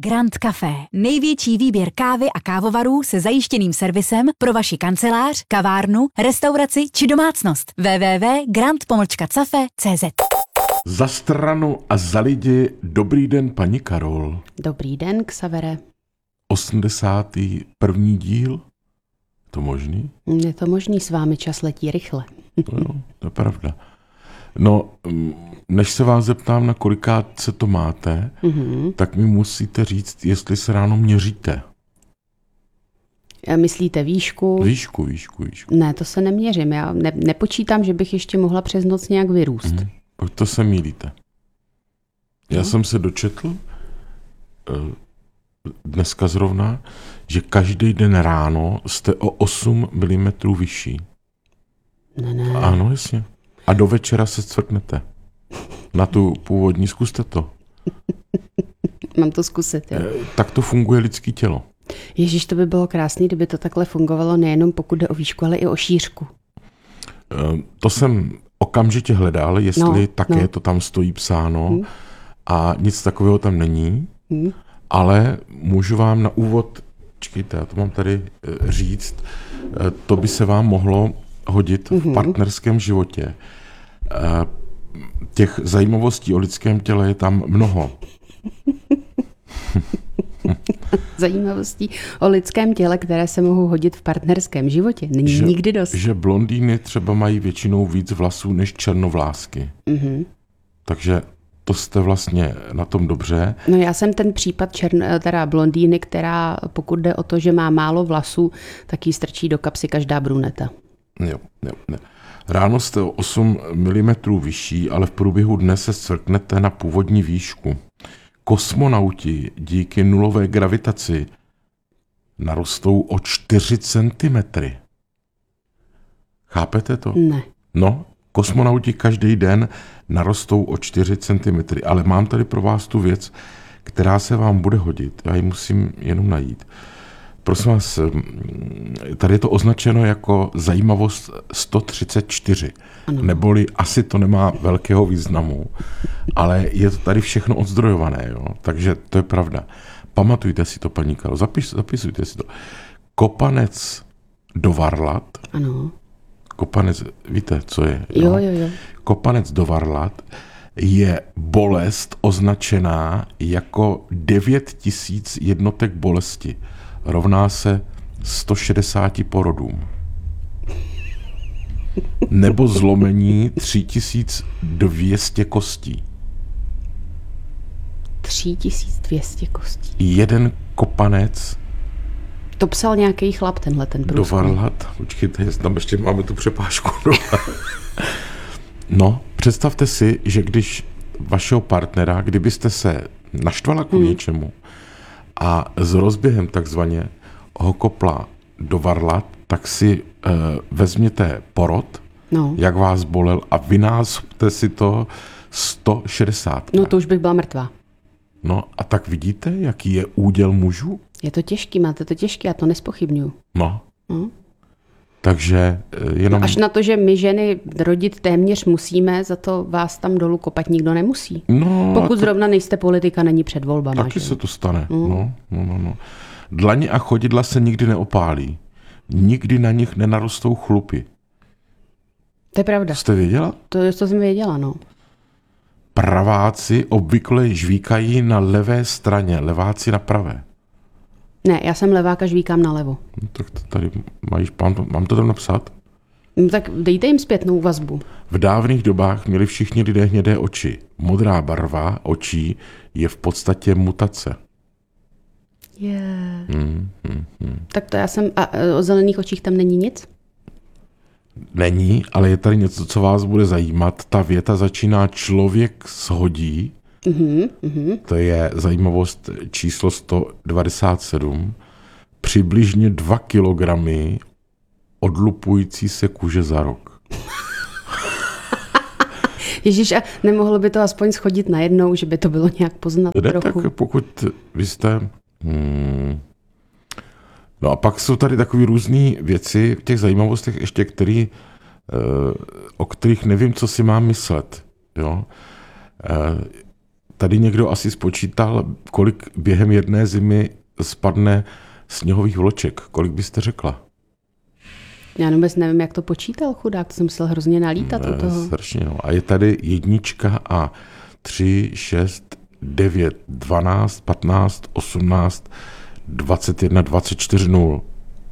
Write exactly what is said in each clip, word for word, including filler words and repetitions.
Grand Café. Největší výběr kávy a kávovarů se zajištěným servisem pro vaši kancelář, kavárnu, restauraci či domácnost. w w w tečka grand cafe tečka c z. Za stranu a za lidi, dobrý den, paní Karol. Dobrý den, Xavere. osmdesátý první díl? To možný? Je to možný, s vámi čas letí rychle. No jo, to je pravda. No, než se vás zeptám, na kolikátce to máte, mm-hmm. tak mi musíte říct, jestli se ráno měříte. Myslíte výšku? Výšku, výšku, výšku. Ne, to se neměřím. Já ne, nepočítám, že bych ještě mohla přes noc nějak vyrůst. Mm, to se mýlíte. Já no. jsem se dočetl dneska zrovna, že každý den ráno jste o osm milimetrů vyšší. Ne, ne. Ano, jasně. A do večera se cvrknete. Na tu původní, zkuste to. Mám to zkusit, jo. Tak to funguje lidské tělo. Ježíš, to by bylo krásný, kdyby to takhle fungovalo nejenom pokud jde o výšku, ale i o šířku. To jsem okamžitě hledal, jestli no, také no. to tam stojí psáno hmm. a nic takového tam není, hmm. ale můžu vám na úvod, čekejte, já to mám tady říct, to by se vám mohlo hodit v hmm. partnerském životě. Těch zajímavostí o lidském těle je tam mnoho. Zajímavostí o lidském těle, které se mohou hodit v partnerském životě. Není že, nikdy dost. Že blondýny třeba mají většinou víc vlasů než černovlásky. Mm-hmm. Takže to jste vlastně na tom dobře. No já jsem ten případ čern, teda blondýny, která pokud jde o to, že má málo vlasů, tak jí strčí do kapsy každá bruneta. Jo, jo, ne. Ráno jste o osm milimetrů vyšší, ale v průběhu dne se scvrknete na původní výšku. Kosmonauti díky nulové gravitaci narostou o čtyři centimetry. Chápete to? Ne. No, kosmonauti každý den narostou o čtyři centimetry, ale mám tady pro vás tu věc, která se vám bude hodit. Já ji musím jenom najít. Prosím vás, tady je to označeno jako zajímavost sto třicet čtyři, ano. Neboli asi to nemá velkého významu, ale je to tady všechno odzdrojované, jo? Takže to je pravda. Pamatujte si to, paní Karol, zapis, zapisujte si to. Kopanec do Varlat, ano. Kopanec, víte, co je? Jo, jo, jo. Kopanec do Varlat je bolest označená jako devět tisíc jednotek bolesti. Rovná se sto šedesáti porodům. Nebo zlomení tři tisíce dvě stě kostí. tři tisíce dvě stě kostí. Jeden kopanec. To psal nějaký chlap, tenhle ten průzkum. Do Varlat. Počkejte, jestli tam ještě máme tu přepážku. No, představte si, že když vašeho partnera, kdybyste se naštvala k hmm. něčemu, a s rozběhem takzvaně ho kopla do Varlat, tak si e, vezměte porod, no. jak vás bolel a vynásobte si to sto šedesát. No to už bych byla mrtvá. No a tak vidíte, jaký je úděl mužů? Je to těžký, máte to těžký, já to nespochybňuju. No. no. Takže jenom... No až na to, že my ženy rodit téměř musíme, za to vás tam dolů kopat nikdo nemusí. No, pokud to... zrovna nejste politika, není před volbama. Taky že? se to stane. Mm. No, no, no, no. Dlaně a chodidla se nikdy neopálí. Nikdy na nich nenarostou chlupy. To je pravda. Jste věděla? To, to jsem věděla, no. Praváci obvykle žvíkají na levé straně, leváci na pravé. Ne, já jsem levák a žvíkám nalevo. No, tak to tady máš, mám, mám to tam napsat? No, tak dejte jim zpětnou vazbu. V dávných dobách měli všichni lidé hnědé oči. Modrá barva očí je v podstatě mutace. Yeah. Hmm, hmm, hmm. Tak to já jsem... A o zelených očích tam není nic? Není, ale je tady něco, co vás bude zajímat. Ta věta začíná člověk shodí. Mm-hmm, mm-hmm. To je zajímavost číslo sto devadesát sedm. Přibližně dva kilogramy odlupující se kůže za rok. Ježíš, a nemohlo by to aspoň schodit najednou, že by to bylo nějak poznat ne, trochu? Tak pokud vy jste... Hmm, no a pak jsou tady takové různé věci v těch zajímavostech ještě, který, o kterých nevím, co si mám myslet. Jo? tady někdo asi spočítal, kolik během jedné zimy spadne sněhových vloček. Kolik byste řekla? Já vůbec nevím, jak to počítal, chudák, to jsem musel hrozně nalítat ne, u toho. Strašně, no. A je tady jednička a tři, šest, devět, dvanáct, patnáct, osmnáct, dvacet jedna, dvacet čtyři nul.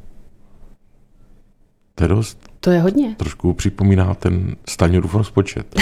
To je dost. To je hodně. Trošku připomíná ten Staňurův rozpočet.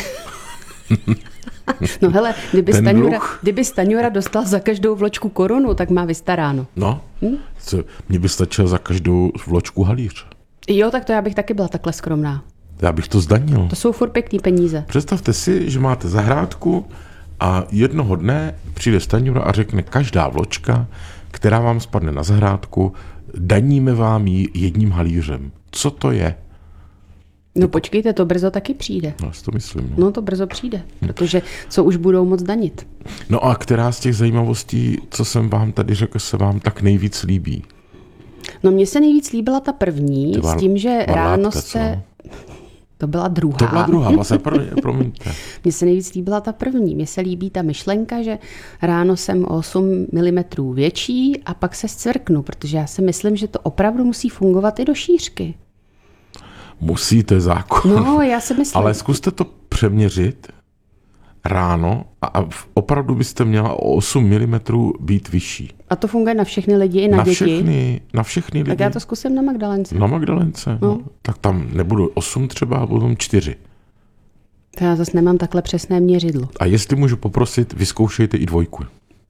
No hele, kdyby Staňura, kdyby Staňura dostal za každou vločku korunu, tak má vystaráno. No, hm? Co, mně by stačilo za každou vločku halíř. Jo, tak to já bych taky byla takhle skromná. Já bych to zdanil. To jsou furt pěkný peníze. Představte si, že máte zahrádku a jednoho dne přijde Staňura a řekne, každá vločka, která vám spadne na zahrádku, daníme vám ji jedním halířem. Co to je? No počkejte, to brzo taky přijde. No, to myslím. No. no to brzo přijde, protože co už budou moc danit. No a která z těch zajímavostí, co jsem vám tady řekl, se vám tak nejvíc líbí? No mně se nejvíc líbila ta první, var, s tím, že varlátka, ráno jste... Co? To byla druhá. To byla druhá, vlastně první, promiňte. Mně se nejvíc líbila ta první. Mně se líbí ta myšlenka, že ráno jsem o osm milimetrů větší a pak se zcvrknu, protože já si myslím, že to opravdu musí fungovat i do šířky. Musíte zákon. No, já si myslím. Ale zkuste to přeměřit ráno a, a opravdu byste měla o osm milimetrů být vyšší. A to funguje na všechny lidi i na, na děti? Všechny, na všechny lidi. Tak já to zkusím na Magdalence. Na Magdalence, no. No. Tak tam nebudu osm třeba, ale budou čtyři. To já zase nemám takhle přesné měřidlo. A jestli můžu poprosit, vyzkoušejte i dvojku.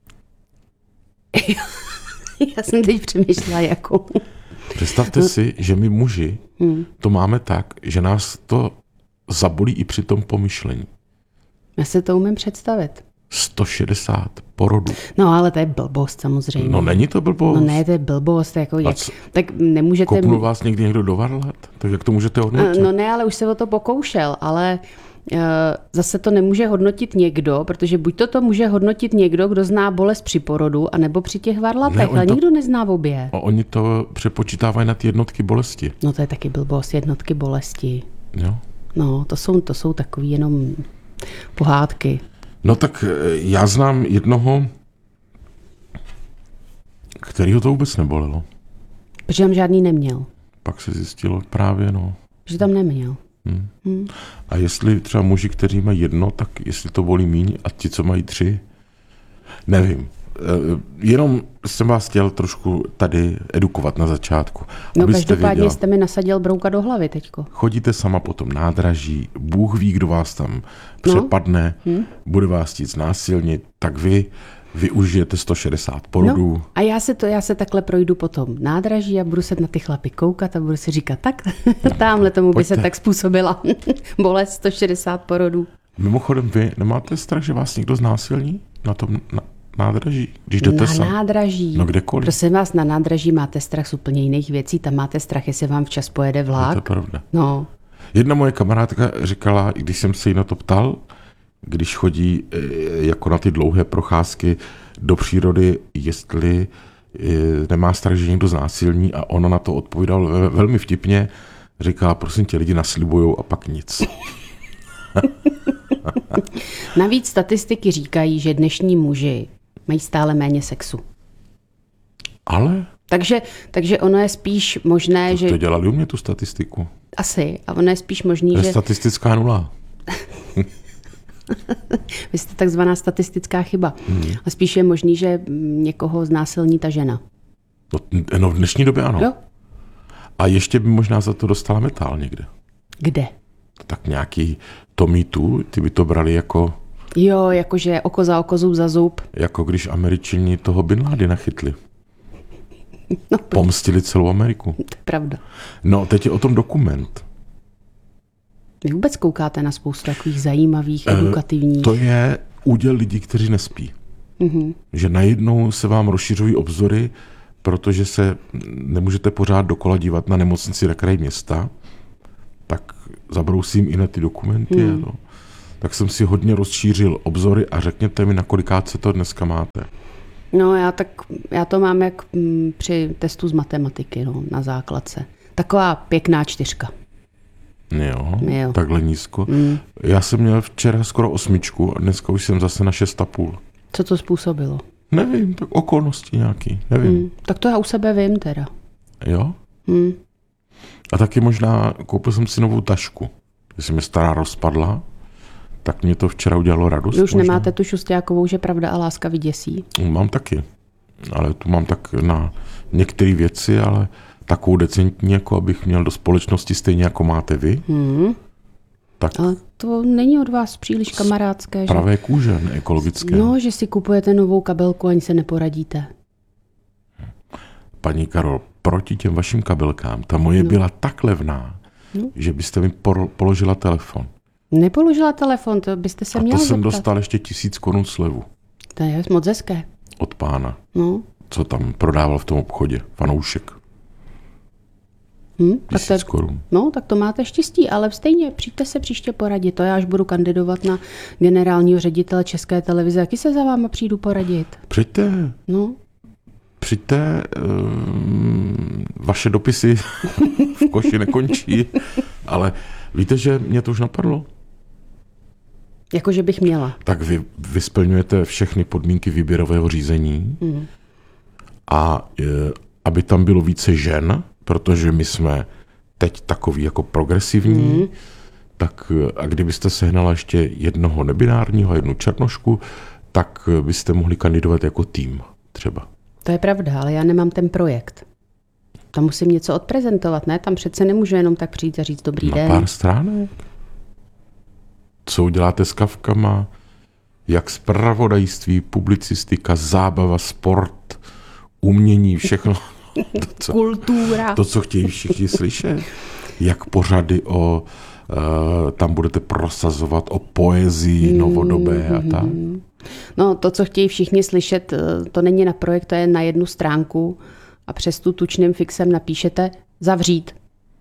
Já jsem teď přemýšlela, jakou. Představte no. si, že my muži hmm. to máme tak, že nás to zabolí i při tom pomyšlení. Já se to umím představit. sto šedesát porodů. No ale to je blbost samozřejmě. No není to blbost. No ne, to je blbost. Jako jak, tak nemůžete... Kopnul vás někdy někdo do varlat? Tak jak to můžete hodnotit? No ne, ale už se o to pokoušel, ale uh, zase to nemůže hodnotit někdo, protože buď to to může hodnotit někdo, kdo zná bolest při porodu, anebo při těch varlatech, ne, ale to, nikdo nezná obě. A oni to přepočítávají na ty jednotky bolesti. No to je taky blbost, jednotky bolesti. Jo. No, to jsou, to jsou takový jenom pohádky. No tak já znám jednoho, kterýho to vůbec nebolelo. Protože tam žádný neměl. Pak se zjistilo právě, no. Že tam neměl. Hmm. Hmm. A jestli třeba muži, kteří mají jedno, tak jestli to bolí míň a ti, co mají tři, nevím. Jenom jsem vás chtěl trošku tady edukovat na začátku. No každopádně věděla, jste mi nasadil brouka do hlavy teďko. Chodíte sama po tom nádraží, Bůh ví, kdo vás tam přepadne, no. hmm. bude vás chtít znásilnit, tak vy využijete sto šedesát porodů. No, a já se, to, já se takhle projdu po tom nádraží a budu se na ty chlapy koukat a budu si říkat, tak tamhle tomu by Pojďte. se tak způsobila bolest sto šedesát porodů. Mimochodem, vy nemáte strach, že vás někdo znásilní na tom na, nádraží? Když jdete na sam? nádraží? No kdekoliv. Prosím vás, na nádraží máte strach z úplně jiných věcí, tam máte strach, jestli vám včas pojede vlák. No, to je pravda. No. Jedna moje kamarádka říkala, když jsem se jí na to ptal, když chodí jako na ty dlouhé procházky do přírody, jestli nemá strach, že někdo znásilní, a ona na to odpovídal velmi vtipně, říká, prosím tě, lidi naslibujou a pak nic. Navíc statistiky říkají, že dnešní muži mají stále méně sexu. Ale? Takže, takže ono je spíš možné, to, že... To dělali u mě tu statistiku. Asi. A ono je spíš možný, je že... statistická nula. Vy jste takzvaná statistická chyba. Hmm. A spíš je možný, že někoho znásilní ta žena. No, no v dnešní době ano. Jo. A ještě by možná za to dostala metál někde. Kde? Tak nějaký to mýtu, ty by to brali jako... Jo, jakože oko za oko, zub za zub. Jako když Američani toho Bin Ládina chytli. No, Pomstili celou Ameriku. To je pravda. No, teď je o tom dokument. Vy vůbec koukáte na spoustu takových zajímavých, edukativních... E, to je úděl lidí, kteří nespí. Mm-hmm. Že najednou se vám rozšiřují obzory, protože se nemůžete pořád dokola dívat na nemocnici na kraji města, tak zabrousím i na ty dokumenty. Mm. No. Tak jsem si hodně rozšířil obzory a řekněte mi, na kolikátce to dneska máte. No já, tak, já to mám jak m, při testu z matematiky, no, na základce. Taková pěkná čtyřka. Jo, jo. Takhle nízko. Mm. Já jsem měl včera skoro osmičku a dneska už jsem zase na šest a půl. Co to způsobilo? Nevím, tak okolnosti nějaký, nevím. Hmm, tak to já u sebe vím teda. Jo? Hmm. A taky možná koupil jsem si novou tašku. Když se mi stará rozpadla, tak mě to včera udělalo radost. Vy už možná. nemáte tu Šustiákovou, že pravda a láska vyděsí? Mám taky. Ale tu mám tak na některé věci, ale takovou decentní, jako abych měl do společnosti stejně jako máte vy. Hmm. Tak Ale to není od vás příliš kamarádské, že? pravé kůže, neekologické. No, že si kupujete novou kabelku, ani se neporadíte. Paní Karol, proti těm vašim kabelkám, ta moje No. byla tak levná, No. že byste mi por- položila telefon. Nepoložila telefon, to byste se A měla to jsem zeptat. dostal ještě tisíc korun slevu To je moc hezké. od pána, No. co tam prodával v tom obchodě. Fanoušek. Hm, tak to, Tisíc je- korun. no, tak to máte štěstí, ale stejně přijďte se příště poradit. To já až budu kandidovat na generálního ředitele České televize, taky se za váma přijdu poradit. Přijďte, No, přijďte, um, vaše dopisy v koši nekončí, ale víte, že mě to už napadlo? jakože bych měla. Tak vy, vy splňujete všechny podmínky výběrového řízení Mm. a e, aby tam bylo více žen, protože my jsme teď takový jako progresivní, Mm. tak e, a kdybyste sehnala ještě jednoho nebinárního a jednu černošku, tak e, byste mohli kandidovat jako tým třeba. To je pravda, ale já nemám ten projekt. Tam musím něco odprezentovat, ne? Tam přece nemůžu jenom tak přijít a říct dobrý Na den. pár stránek. Co uděláte s kavkama? Jak zpravodajství, publicistika, zábava, sport, umění, všechno. To, co, Kultura. to, co chtějí všichni slyšet. Jak pořady o, uh, tam budete prosazovat o poezii novodobé a tak. No, to, co chtějí všichni slyšet, to není na projekt, to je na jednu stránku a přes tu tučným fixem napíšete zavřít.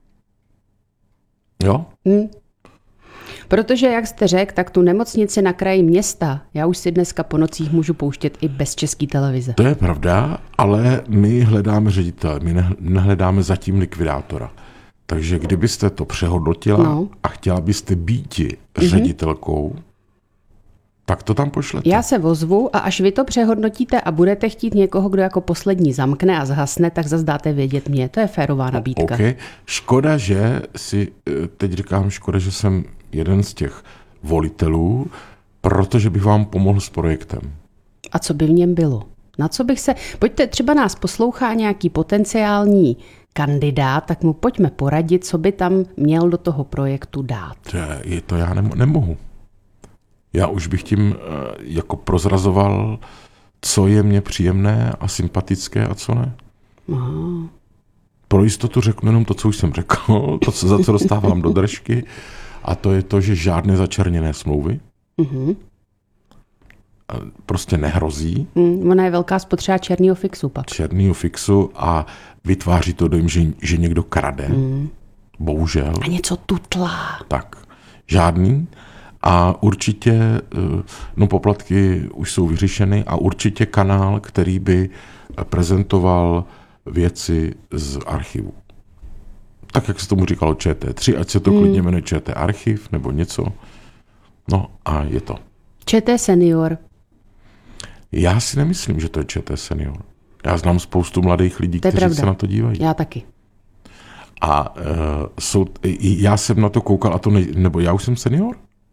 Jo? Hm. Protože, jak jste řekl, tak tu nemocnici na kraji města, já už si dneska po nocích můžu pouštět i bez České televize. To je pravda, ale my hledáme ředitele, my ne- nehledáme zatím likvidátora. Takže kdybyste to přehodnotila No. a chtěla byste být ředitelkou, tak to tam pošlete. Já se ozvu a až vy to přehodnotíte a budete chtít někoho, kdo jako poslední zamkne a zhasne, tak zase dáte vědět mě. To je férová nabídka. OK. Škoda, že si, eh, teď říkám, škoda, že jsem jeden z těch volitelů, protože bych vám pomohl s projektem. A co by v něm bylo? Na co bych se... Pojďte, třeba nás poslouchá nějaký potenciální kandidát, tak mu pojďme poradit, co by tam měl do toho projektu dát. To je, je to já nemo, nemohu. Já už bych tím eh, jako prozrazoval, co je mně příjemné a sympatické a co ne. Aha. Pro jistotu řeknu jenom to, co už jsem řekl, to, co, za co dostávám do držky, a to je to, že žádné začerněné smlouvy Mhm. prostě nehrozí, Hm, ona je velká spotřeba černýho fixu pak. černýho fixu a vytváří to dojem, že, že někdo krade. Hmm. Bohužel. A něco tutlá. Tak, žádný. A určitě, eh, no poplatky už jsou vyřešeny a určitě kanál, který by prezentoval věci z archivu. Tak, jak se tomu říkalo Č T tři, ať se to Hmm. klidně jmenuje Č T archiv nebo něco. No a je to. ČT senior. Já si nemyslím, že to je Č T senior. Já znám spoustu mladých lidí, To je kteří pravda. se na to dívají. Já taky. A uh, jsou, i- já jsem na to koukal, a to ne, nebo já už jsem senior?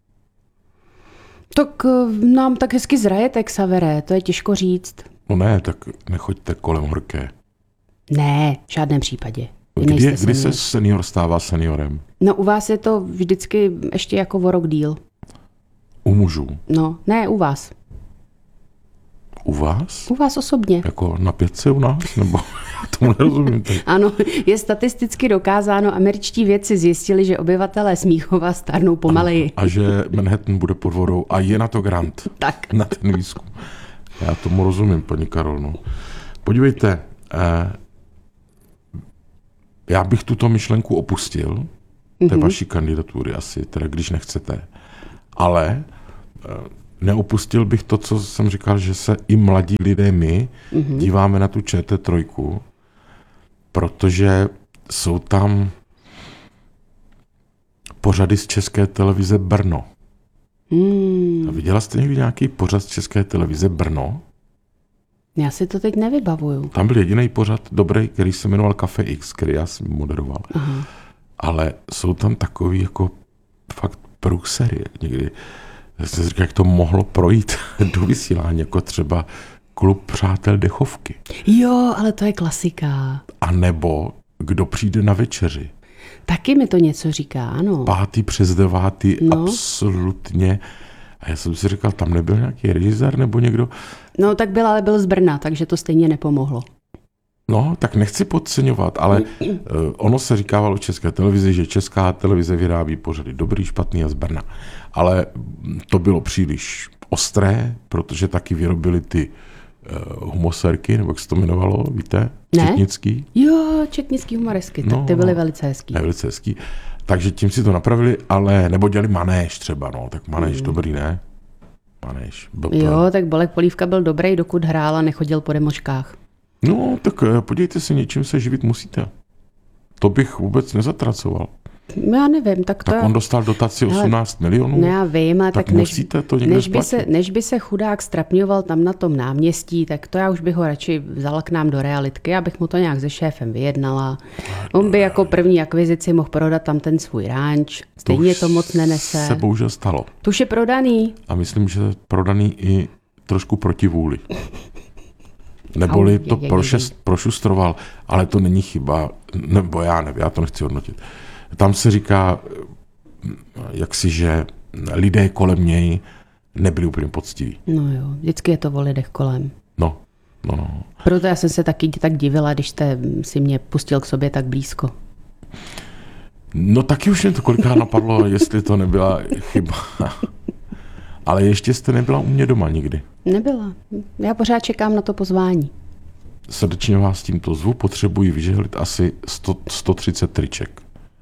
Tak eh, nám tak hezky zrajete, Xavere, to je těžko říct. No ne, tak nechoďte kolem horké. Ne, v žádném případě. Vy Kdy, nejste kdy se senior. senior stává seniorem? No u vás je to vždycky ještě jako o rok díl. U mužů. No, ne u vás. U vás? U vás osobně. Jako na pětce u nás? Nebo já tomu nerozumím. Teď. Ano, je statisticky dokázáno, američtí vědci zjistili, že obyvatelé Smíchova stárnou pomaleji. A že Manhattan bude pod vodou a je na to grant. Tak. Na ten výzkum. Já tomu rozumím, paní Karol. No. Podívejte, eh, já bych tuto myšlenku opustil, té Mhm. vaší kandidatury asi, teda když nechcete. Ale eh, neopustil bych to, co jsem říkal, že se i mladí lidé my Mhm. díváme na tu Č T tři, protože jsou tam pořady z České televize Brno. Hmm. A viděla jste někdy nějaký pořad z České televize Brno? Já si to teď nevybavuju. Tam byl jediný pořad dobrý, který se jmenoval Café X, který já jsem moderoval. Aha. Ale jsou tam takový jako fakt průsery někdy. Já jsem si říkal, jak to mohlo projít do vysílání, jako třeba Klub přátel Dechovky. Jo, ale to je klasika. A nebo Kdo přijde na večeři. Taky mi to něco říká, ano. Pátý přes devátý, No. absolutně. A já jsem si říkal, tam nebyl nějaký režisér nebo někdo? No tak byl, ale byl z Brna, takže to stejně nepomohlo. No, tak nechci podceňovat, ale uh, ono se říkávalo v České televizi, že Česká televize vyrábí pořady dobrý, špatný a z Brna. Ale to bylo příliš ostré, protože taky vyrobili ty uh, humoserky, nebo jak se to jmenovalo, víte? Ne? Četnický. Jo, četnický humoresky, tak No, ty byly no. velice hezký. Ne, velice hezký. Takže tím si to napravili, ale nebo dělali Manéž třeba, no, tak Manéž mm. dobrý, ne? Manéž. Byl to... Jo, tak Bolek Polívka byl dobrý, dokud hrál a nechodil po demoškách. No, tak podívejte se, něčím se živit musíte. To bych vůbec nezatracoval. Já nevím, tak to... Tak on dostal dotaci osmnáct milionů. No já vím, ale tak tak než, musíte to někde než, by se, splatit. než by se chudák strapňoval tam na tom náměstí, tak to já už bych ho radši vzala k nám do realitky, abych mu to nějak se šéfem vyjednala. On by jako první akvizici mohl prodat tam ten svůj ranč, stejně to, to moc nenese. Se bohužel stalo. To už je prodaný. A myslím, že prodaný i trošku proti vůli. Neboli to prošest, prošustroval, ale to není chyba, nebo já nevím, já to nechci hodnotit. Tam se říká, jaksi, že lidé kolem něj nebyli úplně poctiví. No jo, vždycky je to o lidech kolem. No, no, no. Proto já jsem se taky tak divila, když jste si mě pustil k sobě tak blízko. No taky už mě to kolikrát napadlo, jestli to nebyla chyba. Ale ještě jste nebyla u mě doma nikdy. Nebyla. Já pořád čekám na to pozvání. Srdečně vás tímto zvu, potřebuji vyžehlit asi sto, sto třicet triček.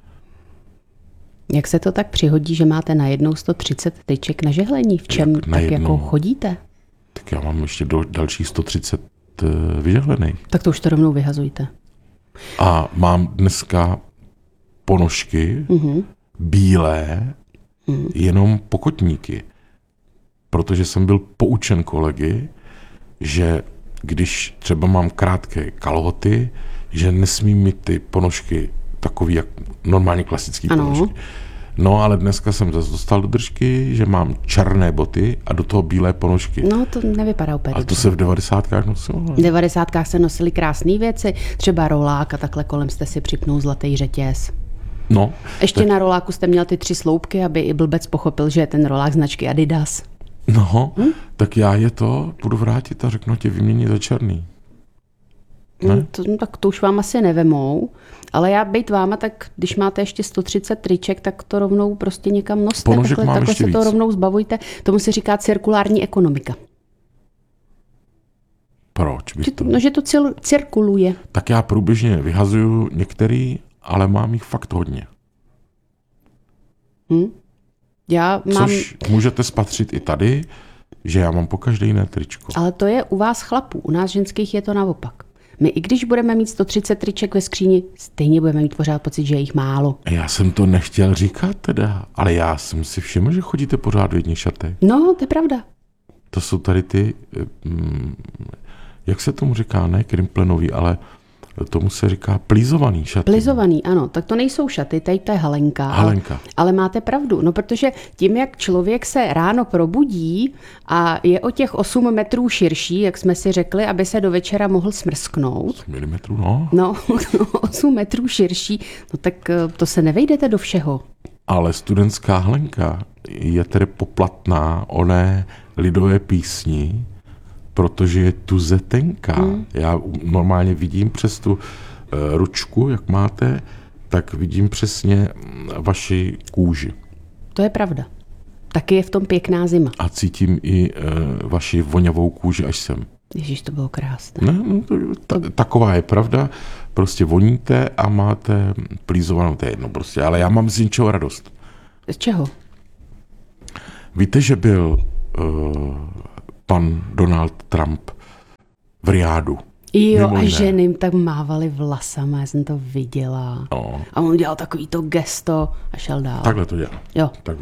Jak se to tak přihodí, že máte najednou sto třicet triček na žehlení? V čem Jak tak najednou? jako chodíte? Tak já mám ještě do, dalších sto třicet vyžehlených. Tak to už to rovnou vyhazujte. A mám dneska ponožky, Mhm. bílé, Mhm. jenom pokotníky. Protože jsem byl poučen kolegy, že když třeba mám krátké kalhoty, že nesmím mít ty ponožky takový, jak normálně klasický Ano. ponožky. No, ale dneska jsem zase dostal do držky, že mám černé boty a do toho bílé ponožky. No to nevypadá úplně Ale to dobře. se v devadesátkách nosilo. V devadesátkách se nosily krásné věci, třeba rolák a takhle kolem jste si připnul zlatý řetěz. No, Ještě tak, na roláku jste měl ty tři sloupky, aby i blbec pochopil, že je ten rolák značky Adidas. no hm? tak já je to budu vrátit a řeknu tě vyměnit za černý. Ne? No, to, no, tak to už vám asi nevemou, ale já bejt váma, tak když máte ještě sto třicet triček, tak to rovnou prostě někam noste. Ponožek Takhle, mám takhle ještě se to víc. rovnou zbavujte. Tomu se říká cirkulární ekonomika. Proč bych Že to... to, no, že to cil, cirkuluje. Tak já průběžně vyhazuju některý, ale mám jich fakt hodně. Hm? Já mám, Což můžete spatřit i tady, že já mám po každé jiné tričko. ale to je u vás chlapů, u nás ženských je to naopak. My i když budeme mít sto třicet triček ve skříni, stejně budeme mít pořád pocit, že je jich málo. Já jsem to nechtěl říkat teda, ale já jsem si všiml, že chodíte pořád v jedných šatech. No, to je pravda. To jsou tady ty, mm, jak se tomu říká, ne krimplenový, ale tomu se říká plízovaný šaty. Plizovaný, ano, tak to nejsou šaty, tady to je halenka. Halenka. Ale, ale máte pravdu, no protože tím, jak člověk se ráno probudí a je o těch osm metrů širší, jak jsme si řekli, aby se do večera mohl smrsknout, Milimetrů, no. no, osm metrů širší, no tak eh, to se nevejdete do všeho. Ale studentská halenka je tedy poplatná oné lidové písni, protože je tuze tenká. Hmm. Já normálně vidím přes tu uh, ručku, jak máte, tak vidím přesně vaši kůži. To je pravda. Taky je v tom pěkná zima. A cítím i uh, vaši voňavou kůži až sem. Ježíš, to bylo krásné. Ne, no, to, ta, taková je pravda. Prostě voníte a máte plízovanou, to je jedno prostě. Ale já mám z něčeho radost. Z čeho? Víte, že byl uh, pan Donald Trump v Riádu? Jo, Mimo a jiné. ženy jim tak mávali vlasama, já jsem to viděla. No. A on dělal takový to gesto a šel dál. Takhle to dělá. Jo. Takhle.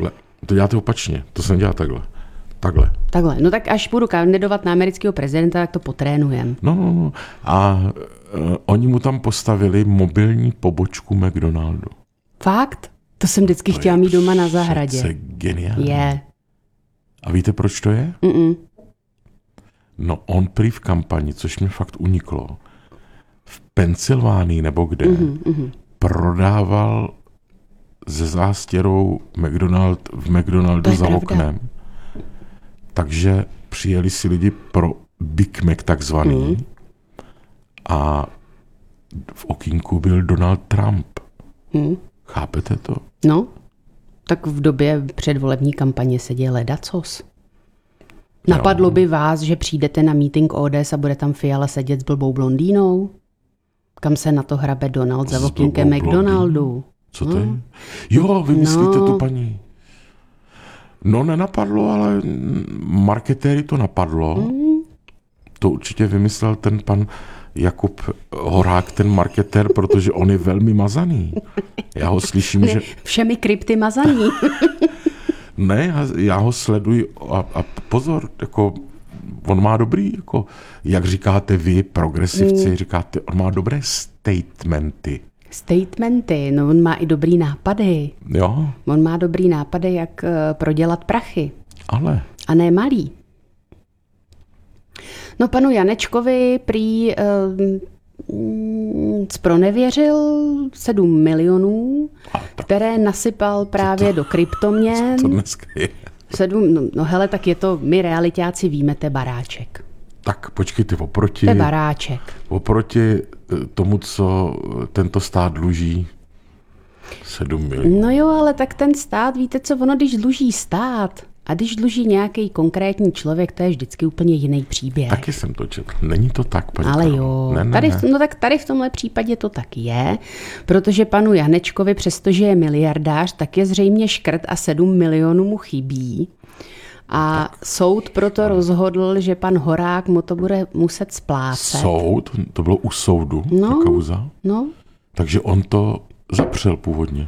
To děláte opačně, to jsem dělal takhle. Takhle. Takhle, no tak až budu kandidovat na amerického prezidenta, tak to potrénujem. No, no, no. A uh, oni mu tam postavili mobilní pobočku McDonaldu. Fakt? To jsem vždycky to chtěla mít doma na zahradě. To je geniální. Je. A víte, proč to je? Mm-mm. No on prý v kampani, což mi fakt uniklo, v Pensylvánii nebo kde, mm-hmm, mm-hmm. prodával se zástěrou McDonald v McDonaldu za pravda. oknem. Takže přijeli si lidi pro Big Mac takzvaný mm. a v okýnku byl Donald Trump. Mm. Chápete to? No, tak v době předvolební kampaně se děje ledacos. Napadlo by vás, že přijdete na meeting O D S a bude tam Fiala sedět s blbou blondýnou? Kam se na to hrabe Donald za okýnkem McDonaldu? Co to no. je? Jo, vy myslíte no. tu paní. No nenapadlo, ale marketéry to napadlo. Mm. To určitě vymyslel ten pan Jakub Horák, ten marketér, protože on je velmi mazaný. Já ho slyším, ne, že... Všemi krypty mazaný. Ne, já ho sleduji a, a pozor, jako on má dobrý, jako, jak říkáte vy, progresivci, mm. říkáte, on má dobré statementy. Statementy, no on má i dobrý nápady. Jo. On má dobrý nápady, jak uh, prodělat prachy. Ale. A ne malý. No panu Janečkovi prý uh, zpronevěřil sedm milionů, které nasypal právě to, do kryptoměn. Co to dneska je? Sedm, no, no hele, tak je to, my realitáci víme, to je baráček. Tak počkejte, oproti... To je baráček. Oproti tomu, co tento stát dluží, sedm milionů. No jo, ale tak ten stát, víte co, ono, když dluží stát a když dluží nějaký konkrétní člověk, to je vždycky úplně jiný příběh. Taky jsem to četl. Není to tak, paní Ale Karol. jo, ne, ne, tady, ne. no tak tady v tomhle případě to tak je, protože panu Janečkovi, přestože je miliardář, tak je zřejmě škrt a sedm milionů mu chybí. A tak. Soud proto rozhodl, že pan Horák mu to bude muset splácet. Soud? To bylo u soudu, no, ta kauza? No. Takže on to zapřel původně.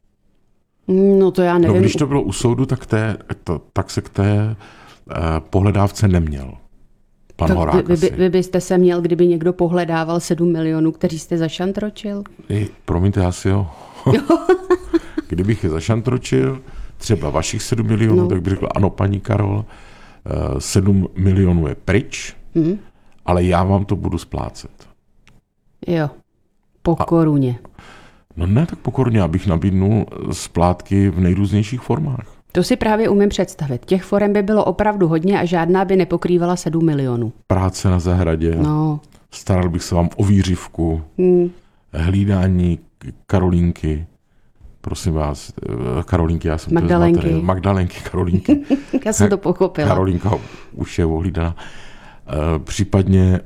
No to já nevím. No když to bylo u soudu, tak, té, to, tak se k té eh, pohledávce neměl. Pan tak Horák vy, vy, vy byste se měl, kdyby někdo pohledával sedm milionů, kteří jste zašantročil? I, promiňte, já si jo. Kdybych je zašantročil, třeba vašich sedm milionů, no. tak bych řekl, ano, paní Karol, sedm milionů je pryč, hmm. ale já vám to budu splácet. Jo, po A, koruně. No ne, tak po koruně, abych nabídnul splátky v nejrůznějších formách. To si právě umím představit. Těch forem by bylo opravdu hodně a žádná by nepokrývala sedm milionů. Práce na zahradě, no. Staral bych se vám o výřivku, hmm. hlídání Karolínky, prosím vás, Karolínky, já jsem Magdalenky. to zmatený. Magdalenky, Karolínky. Já jsem to pochopila. Karolínka už je ohlídaná. Případně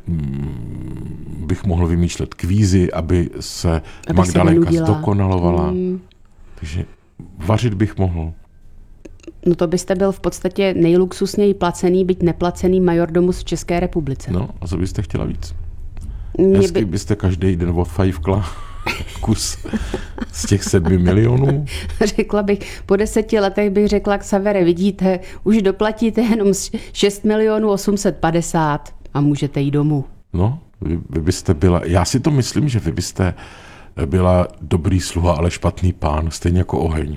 bych mohl vymýšlet kvízy, aby se aby Magdalenka se zdokonalovala. Hmm. Takže vařit bych mohl. No to byste byl v podstatě nejluxusněji placený, byť neplacený majordomus v České republice. No a co byste chtěla víc? Hezky by... byste každý den odfajfkla kus z těch sedmi milionů. Řekla bych, po deseti letech bych řekla, Xavere, vidíte, už doplatíte jenom šest milionů osm set padesát a můžete jít domů. No, vy, vy byste byla, já si to myslím, že vy byste byla dobrý sluha, ale špatný pán, stejně jako oheň.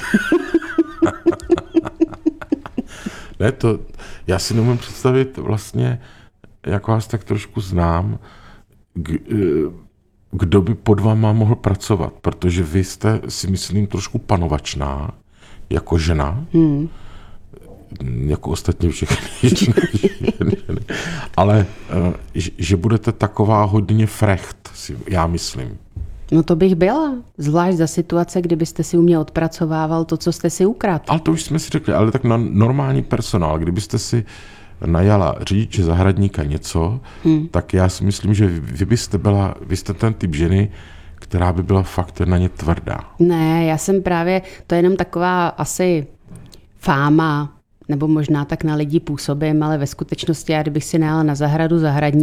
Ne, to, já si nemůžu představit vlastně, jak vás tak trošku znám, k, kdo by pod váma mohl pracovat, protože vy jste, si myslím, trošku panovačná, jako žena, hmm. jako ostatně všechny ženy, ale že budete taková hodně frecht, já myslím. No to bych byla, zvlášť za situace, kdybyste si u mě odpracovával to, co jste si ukradl. Ale to už jsme si řekli, ale tak na normální personál, kdybyste si najala řidiče zahradníka něco, hmm. tak já si myslím, že vy byste byla, vy jste ten typ ženy, která by byla fakt na ně tvrdá. Ne, já jsem právě, to je jenom taková asi fáma, nebo možná tak na lidi působím, ale ve skutečnosti já, kdybych si najala na zahradu zahradníka,